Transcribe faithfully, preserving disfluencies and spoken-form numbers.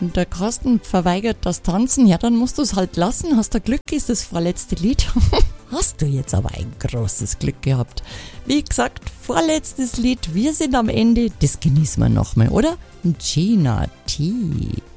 und der Carsten verweigert das Tanzen, ja, dann musst du es halt lassen. Hast du Glück, ist das vorletzte Lied. Hast du jetzt aber ein großes Glück gehabt. Wie gesagt, vorletztes Lied, wir sind am Ende, das genießen wir nochmal, oder? Gina T.